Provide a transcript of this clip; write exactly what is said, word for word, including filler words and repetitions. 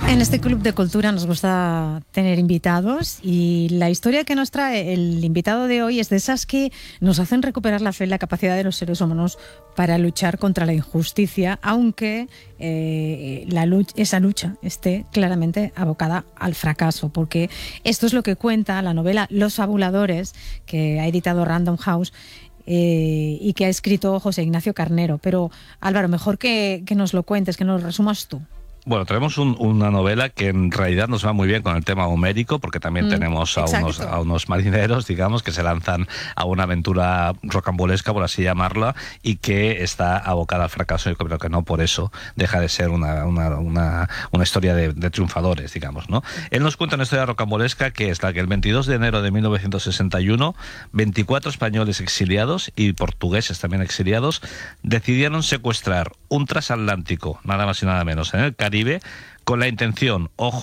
En este Club de Cultura nos gusta tener invitados y la historia que nos trae el invitado de hoy es de esas que nos hacen recuperar la fe en la capacidad de los seres humanos para luchar contra la injusticia, aunque eh, la lucha, esa lucha esté claramente abocada al fracaso, porque esto es lo que cuenta la novela Los Fabuladores, que ha editado Random House, eh, y que ha escrito José Ignacio Carnero. Pero Álvaro, mejor que, que nos lo cuentes, que nos lo resumas tú. Bueno, tenemos un, una novela que en realidad nos va muy bien con el tema homérico, porque también mm, tenemos a unos, a unos marineros, digamos, que se lanzan a una aventura rocambolesca, por así llamarla, y que está abocada al fracaso. Yo creo que no por eso deja de ser una, una, una, una historia de, de triunfadores, digamos, ¿no? Él nos cuenta una historia rocambolesca que es la que el veintidós de enero de mil novecientos sesenta y uno, veinticuatro españoles exiliados y portugueses también exiliados decidieron secuestrar un transatlántico, nada más y nada menos, en el Caribe, con la intención, ojo,